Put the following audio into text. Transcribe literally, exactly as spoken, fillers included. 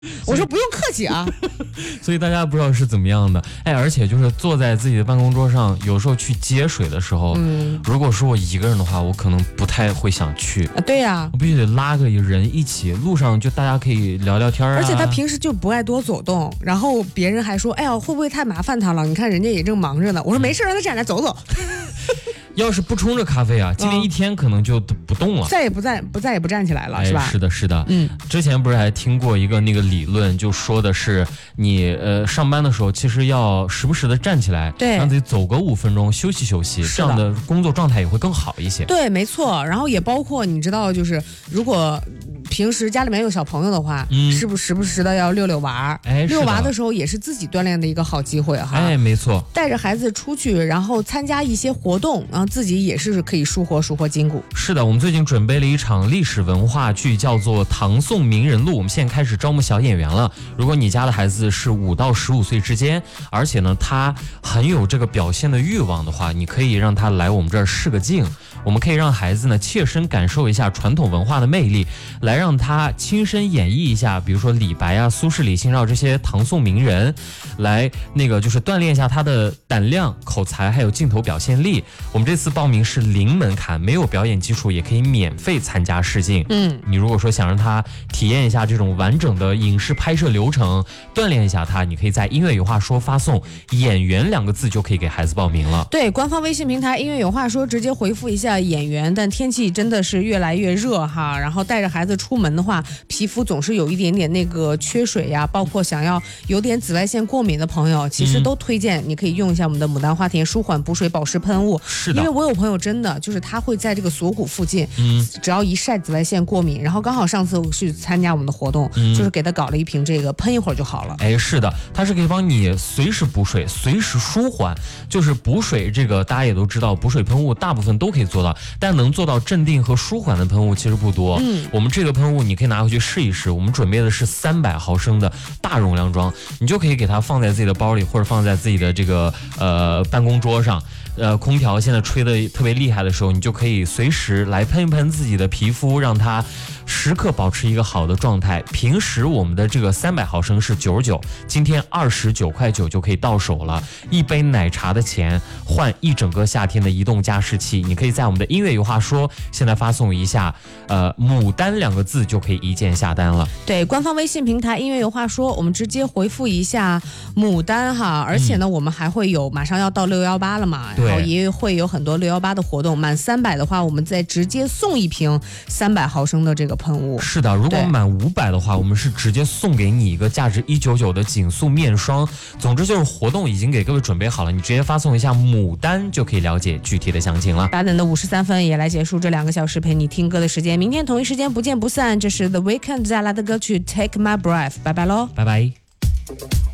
我说不用客气啊。 所以大家不知道是怎么样的，哎，而且就是坐在自己的办公桌上，有时候去接水的时候，嗯，如果是我一个人的话，我可能不太会想去啊。对呀、啊， 我必须得拉个人一起，路上就大家可以聊聊天啊。 而且他平时就不爱多走动，然后别人还说，哎呀，会不会太麻烦他了？你看人家也正忙着呢。我说没事，让他站来走走。 要是不冲着咖啡啊，今天一天可能就不动了， 嗯、再也不站不再也不站起来了， 哎、 是吧？ 是的，是的。 嗯， 之前不是还听过一个那个理论，就说的是你呃上班的时候，其实要时不时的站起来， 对， 让自己走个五分钟，休息休息，这样的工作状态也会更好一些。 对，没错。然后也包括你知道，就是如果平时家里面有小朋友的话，嗯，是不是时不时的要遛遛娃？ 哎， 遛娃的时候也是自己锻炼的一个好机会哈。 哎，没错。 带着孩子出去，然后参加一些活动，然后自己也是可以舒活舒活筋骨。 是的，我们最近准备了一场历史文化剧，叫做《唐宋名人录》。我们现在开始招募小演员了。如果你家的孩子是五到十五岁之间，而且呢他很有这个表现的欲望的话，你可以让他来我们这儿试个镜。我们可以让孩子呢切身感受一下传统文化的魅力，来让他亲身演绎一下，比如说李白啊、苏轼、李清照这些唐宋名人，来那个就是锻炼一下他的胆量、口才还有镜头表现力。我们这次报名是零门槛，没有表演基础也可以免费参加试镜。嗯，你如果说想让他体验一下这种完整的影视拍摄流程，锻炼一下他，你可以在音乐有话说发送演员两个字就可以给孩子报名了。 对，官方微信平台音乐有话说直接回复一下演员。但天气真的是越来越热哈，然后带着孩子出门的话，皮肤总是有一点点那个缺水呀，包括想要有点紫外线过敏的朋友，其实都推荐你可以用一下我们的牡丹花田舒缓补水保湿喷雾。 是的， 因为我有朋友真的就是他会在这个锁骨附近，嗯，只要一晒紫外线过敏，然后刚好上次去参加我们的活动，嗯、就是给他搞了一瓶这个，喷一会儿就好了。 哎，是的，它是可以帮你随时补水，随时舒缓。就是补水这个大家也都知道，补水喷雾大部分都可以做到。但能做到镇定和舒缓的喷雾其实不多。嗯，我们这个喷雾你可以拿回去试一试。我们准备的是三百毫升的大容量装，你就可以给它放在自己的包里，或者放在自己的这个呃办公桌上。呃，空调现在吹得特别厉害的时候，你就可以随时来喷一喷自己的皮肤，让它时刻保持一个好的状态。平时我们的这个三百毫升是九十九，今天二十九块九就可以到手了。一杯奶茶的钱换一整个夏天的移动加湿器，你可以在我们的音乐有话说现在发送一下呃牡丹两个字就可以一键下单了。 对，官方微信平台音乐有话说，我们直接回复一下牡丹哈，而且呢、嗯、我们还会有马上要到六一八了嘛，然后也会有很多六一八的活动，满三百的话我们再直接送一瓶三百毫升的这个喷雾。 是的，如果满五百的话，我们是直接送给你一个价值一百九十九的紧速面霜。总之就是活动已经给各位准备好了，你直接发送一下牡丹就可以了解具体的详情了。 八点的五十三分也来结束这两个小时陪你听歌的时间，明天同一时间不见不散。这是 The Weeknd 带来的歌曲 Take My Breath， 拜拜喽， 拜拜。